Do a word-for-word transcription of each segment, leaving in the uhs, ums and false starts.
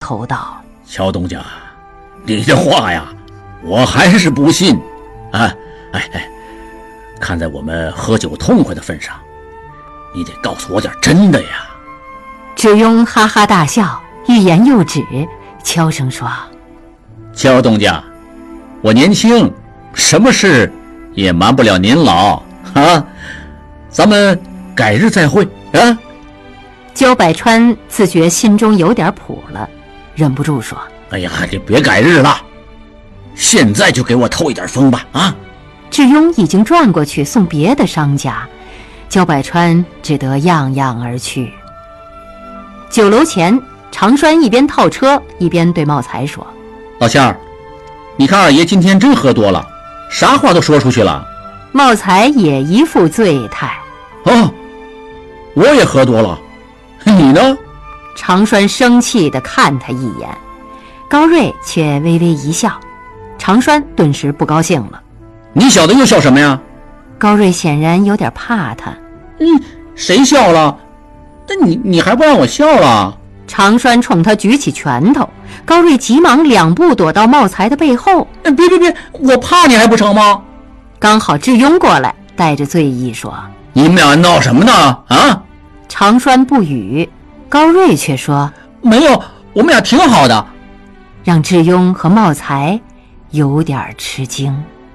头道： 乔东家，你的话呀我还是不信啊！哎哎，看在我们喝酒痛快的份上，你得告诉我点真的呀。 智庸哈哈大笑，欲言又止，悄声说： 乔东家，我年轻，什么事也瞒不了您老啊，咱们改日再会啊。 焦百川自觉心中有点谱了，忍不住说： 哎呀，你别改日了，现在就给我透一点风吧啊！ 智庸已经转过去送别的商家，焦百川只得样样而去。酒楼前，常栓一边套车一边对茂才说： 老乡儿，你看二爷今天真喝多了，啥话都说出去了。 茂才也一副醉态： 哦，我也喝多了，你呢？ 常栓生气地看他一眼，高瑞却微微一笑，常栓顿时不高兴了。 你小子又笑什么呀？ 高瑞显然有点怕他。 嗯，谁笑了？但你你还不让我笑了？ 常栓冲他举起拳头，高瑞急忙两步躲到茂才的背后。 别别别，我怕你还不成吗？ 刚好智庸过来，带着醉意说： 你们俩闹什么呢？啊！ 常栓不语，高瑞却说： 没有，我们俩挺好的。 让智庸和茂才有点吃惊。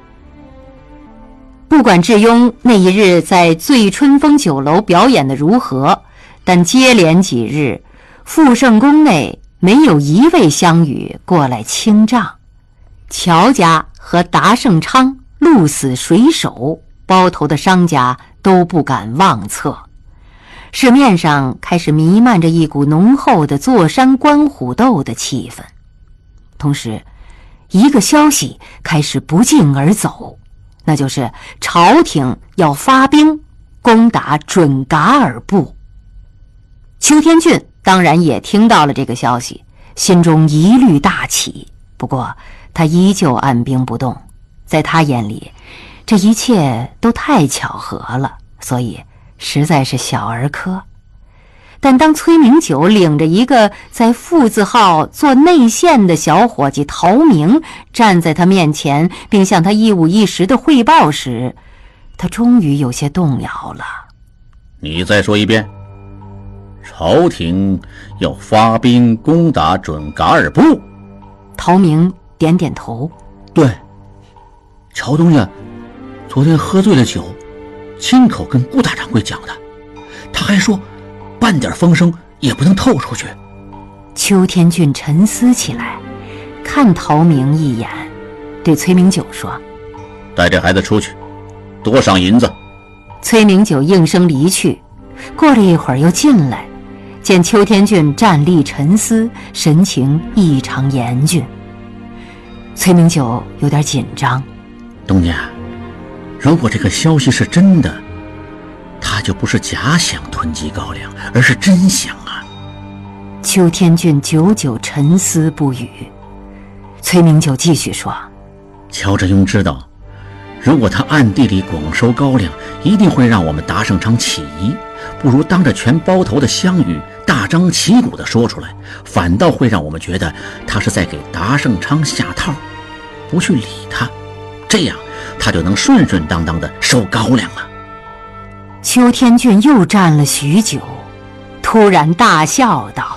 不管智庸那一日在醉春风酒楼表演的如何，但接连几日富盛宫内没有一位乡羽过来清账。乔家和达盛昌鹿死水手，包头的商家都不敢妄测。市面上开始弥漫着一股浓厚的坐山观虎斗的气氛，同时一个消息开始不胫而走，那就是朝廷要发兵攻打准噶尔部。邱天俊当然也听到了这个消息，心中疑虑大起，不过他依旧按兵不动。在他眼里，这一切都太巧合了，所以实在是小儿科。但当崔明九领着一个在富字号做内线的小伙计陶明站在他面前，并向他一五一十的汇报时，他终于有些动摇了。 你再说一遍。朝廷要发兵攻打准噶尔部。 陶明点点头。 对，乔东家昨天喝醉了酒，亲口跟顾大掌柜讲的，他还说半点风声也不能透出去。 邱天俊沉思起来，看陶明一眼，对崔明九说： 带这孩子出去，多赏银子。 崔明九应声离去，过了一会儿又进来，见邱天俊站立沉思，神情异常严峻。崔明九有点紧张。 东家，如果这个消息是真的，他就不是假想囤积高粱，而是真想啊。 邱天俊久久沉思不语。崔明九继续说： 乔振庸知道，如果他暗地里广收高粱，一定会让我们达盛昌起疑，不如当着全包头的乡羽大张旗鼓地说出来，反倒会让我们觉得他是在给达盛昌下套，不去理他，这样他就能顺顺当当地收高粱了。 邱天俊又站了许久，突然大笑道：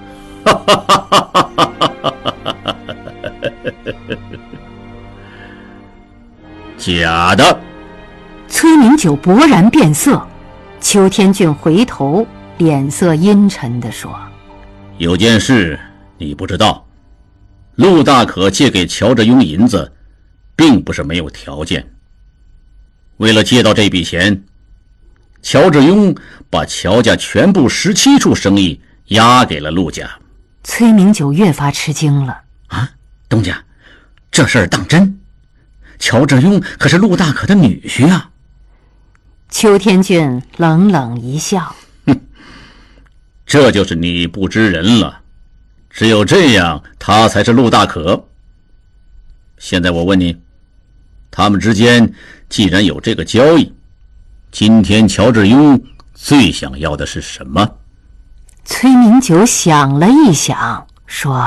假的。 崔明九勃然变色。邱天俊回头，脸色阴沉地说： 有件事你不知道，陆大可借给乔振庸银子并不是没有条件。为了借到这笔钱，乔振庸把乔家全部十七处生意押给了陆家。 崔明九越发吃惊了。 啊，东家，这事儿当真？乔振庸可是陆大可的女婿啊。 邱天俊冷冷一笑： 哼，这就是你不知人了，只有这样他才是陆大可。现在我问你，他们之间既然有这个交易，今天乔振庸最想要的是什么？ 崔明九想了一想，说：